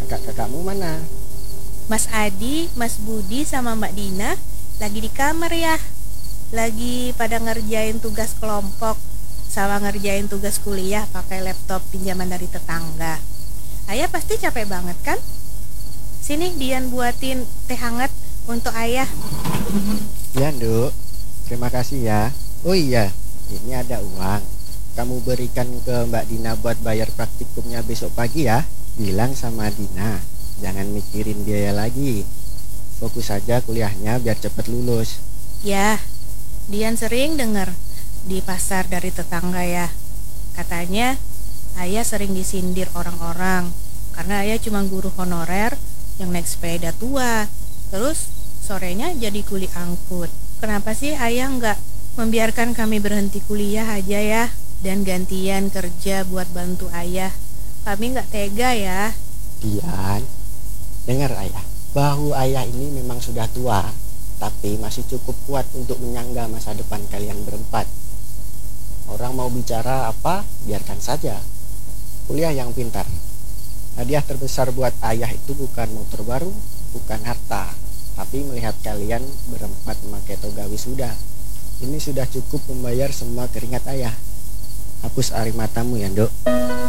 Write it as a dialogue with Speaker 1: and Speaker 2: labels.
Speaker 1: Kakak-kakakmu mana?
Speaker 2: Mas Adi, Mas Budi sama Mbak Dina lagi di kamar ya. Lagi pada ngerjain tugas kelompok sama ngerjain tugas kuliah pakai laptop pinjaman dari tetangga. Ayah pasti capek banget kan? Sini Dian buatin teh hangat untuk ayah.
Speaker 1: Ya, Nduk. Terima kasih ya. Oh iya, ini ada uang. Kamu berikan ke Mbak Dina buat bayar praktikumnya besok pagi ya. Bilang sama Dina, jangan mikirin biaya lagi. Fokus saja kuliahnya biar cepat lulus.
Speaker 2: Ya, Dian sering dengar di pasar dari tetangga ya. Katanya ayah sering disindir orang-orang karena ayah cuma guru honorer yang naik sepeda tua. Terus sorenya jadi kuli angkut. Kenapa sih ayah nggak membiarkan kami berhenti kuliah aja ya dan gantian kerja buat bantu ayah? Kami nggak tega ya.
Speaker 1: Dian, dengar ayah. Bahu ayah ini memang sudah tua, tapi masih cukup kuat untuk menyangga masa depan kalian berempat. Orang mau bicara apa, biarkan saja. Kuliah yang pintar. Hadiah terbesar buat ayah itu bukan motor baru, bukan harta, tapi melihat kalian berempat memakai toga wisuda. Ini sudah cukup membayar semua keringat ayah. Hapus air matamu ya, Dok.